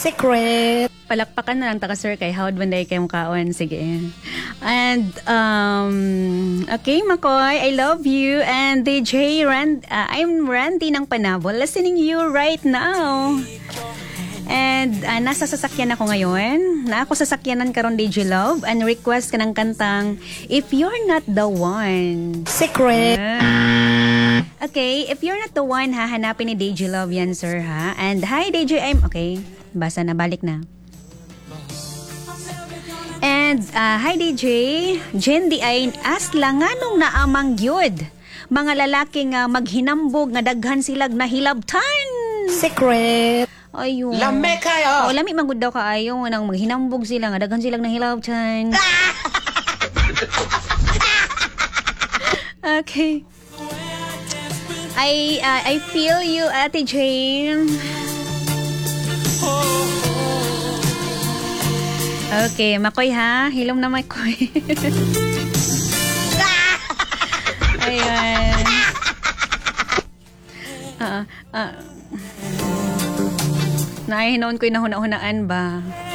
Secret. Palakpakan na lang taka sir kay howd banday kay mukhaon. Sige. And okay Makoy, I love you. And DJ I'm Randy ng Panabol, listening you right now. And nasa sasakyan ako ngayon. Na ako sasakyanan karon DJ Love and request ka ng kantang If You're Not The One. Secret. Okay, if you're not the one, hahanapin ni DJ Love yan, sir, ha? And hi, DJ I'm... Okay, basa na, balik na. And hi, DJ. Jen di ay asla nga nung naamang gyud. Mga lalaking maghinambog nga daghan silag na hilabtan. Secret. Ayun. Lame kayo! O, lami magud daw kaayo nang maghinambog sila nga daghan silag na hilabtan. Okay. I feel you, Ate Jane. Okay, Makoy ha. Hilom na Makoy. Ayan. Nahihinon ko'y nahuna-hunaan ba?